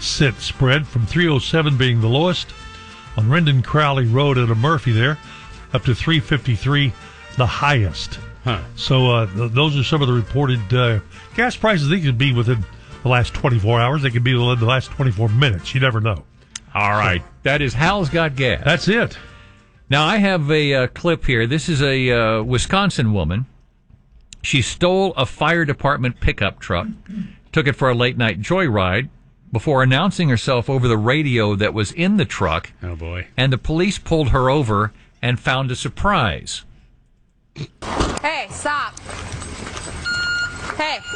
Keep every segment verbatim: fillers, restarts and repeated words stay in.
cent spread, from three oh seven being the lowest on Rendon Crowley Road at a Murphy there, up to three fifty-three, the highest. Huh. So uh, th- those are some of the reported uh, gas prices. They could be within the last twenty-four hours. They could be within the last twenty-four minutes. You never know. All right. That is Hal's Got Gas. That's it. Now, I have a uh, clip here. This is a uh, Wisconsin woman. She stole a fire department pickup truck, took it for a late-night joyride, before announcing herself over the radio that was in the truck. Oh, boy. And the police pulled her over and found a surprise. Hey, stop. Hey.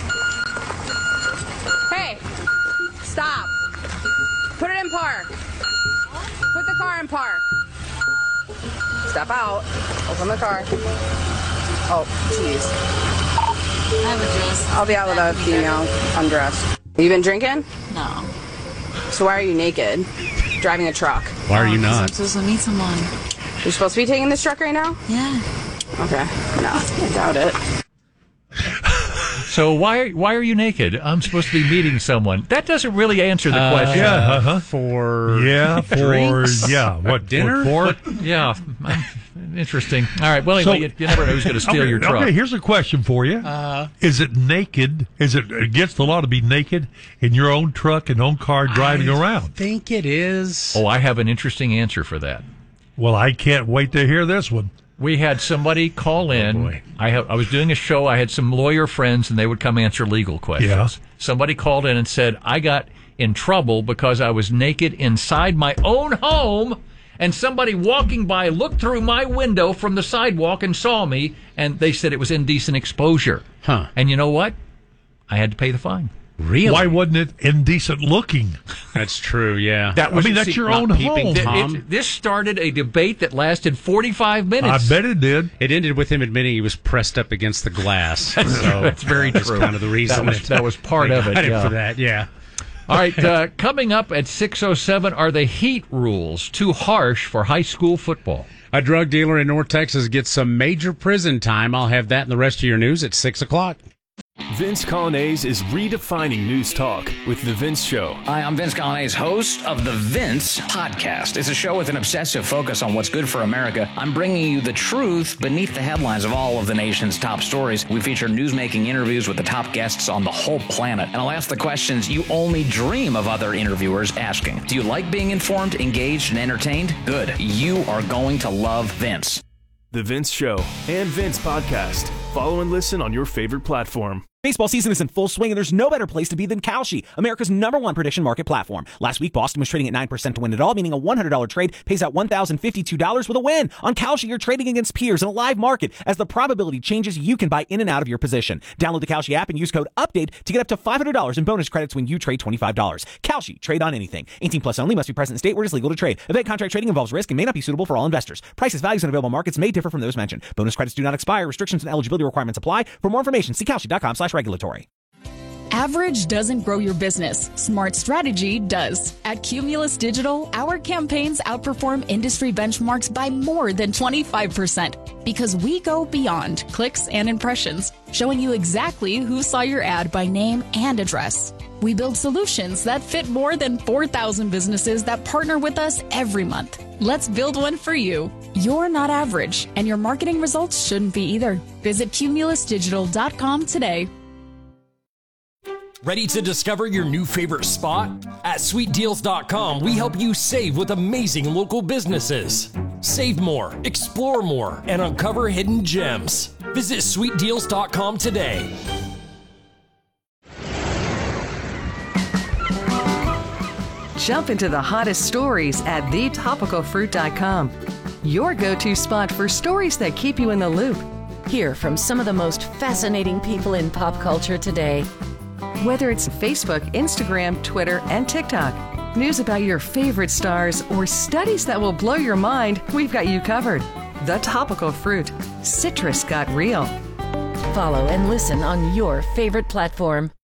Hey, stop. Put it in park. Put the car in park. Step out. Open the car. Oh, jeez. I have a dress. I'll be out with a female undressed. You been drinking? No. So why are you naked? Driving a truck? Why are you I'm not? supposed to meet someone. You're supposed to be taking this truck right now? Yeah. Okay. No, I doubt it. So why why are you naked? I'm supposed to be meeting someone. That doesn't really answer the Uh, question. Yeah, uh-huh. For Yeah, for, drinks? yeah, what, Dinner? what for? Yeah, interesting. All right, well, anyway, So- you, you never know who's going to steal okay, your truck. Okay, here's a question for you. Uh, Is it naked? Is it against the law to be naked in your own truck and own car driving I around? think it is. Oh, I have an interesting answer for that. Well, I can't wait to hear this one. We had somebody call in. boy. I have, I was doing a show. I had some lawyer friends, and they would come answer legal questions. Yeah. Somebody called in and said, I got in trouble because I was naked inside my own home, and somebody walking by looked through my window from the sidewalk and saw me, and they said it was indecent exposure. Huh. And you know what? I had to pay the fine. Really? Why wasn't it indecent looking? That's true, yeah. That I was, mean, that's see, your not own peeping home. th- Tom? it- this started a debate that lasted forty-five I minutes. bet it did. It ended with him admitting he was pressed up against the glass. so That's very that's true. kind of the reason. That was, that was part they of it. got him yeah. for that, yeah. All right, uh, coming up at six oh seven are the heat rules, too harsh for high school football. A drug dealer in North Texas gets some major prison time. I'll have that in the rest of your news at six o'clock. Vince Colonnese is redefining news talk with The Vince Show. Hi, I'm Vince Colonnese, host of The Vince Podcast. It's a show with an obsessive focus on what's good for America. I'm bringing you the truth beneath the headlines of all of the nation's top stories. We feature newsmaking interviews with the top guests on the whole planet. And I'll ask the questions you only dream of other interviewers asking. Do you like being informed, engaged, and entertained? Good. You are going to love Vince. The Vince Show and Vince Podcast. Follow and listen on your favorite platform. Baseball season is in full swing, and there's no better place to be than Kalshi, America's number one prediction market platform. Last week, Boston was trading at nine percent to win it all, meaning a one hundred dollars trade pays out one thousand fifty-two dollars with a win. On Kalshi, you're trading against peers in a live market. As the probability changes, you can buy in and out of your position. Download the Kalshi app and use code UPDATE to get up to five hundred dollars in bonus credits when you trade twenty-five dollars. Kalshi, trade on anything. eighteen plus only, must be present in state where it is legal to trade. Event contract trading involves risk and may not be suitable for all investors. Prices, values, and available markets may differ from those mentioned. Bonus credits do not expire. Restrictions and eligibility requirements apply. For more information, see kalshi.com slash regulatory. Average doesn't grow your business. Smart strategy does. At Cumulus Digital, our campaigns outperform industry benchmarks by more than twenty-five percent because we go beyond clicks and impressions, showing you exactly who saw your ad by name and address. We build solutions that fit more than four thousand businesses that partner with us every month. Let's build one for you. You're not average, and your marketing results shouldn't be either. Visit cumulus digital dot com today. Ready to discover your new favorite spot? At sweet deals dot com, we help you save with amazing local businesses. Save more, explore more, and uncover hidden gems. Visit sweet deals dot com today. Jump into the hottest stories at the topical fruit dot com. Your go-to spot for stories that keep you in the loop. Hear from some of the most fascinating people in pop culture today. Whether it's Facebook, Instagram, Twitter, and TikTok, news about your favorite stars, or studies that will blow your mind, we've got you covered. The Topical Fruit. Citrus got real. Follow and listen on your favorite platform.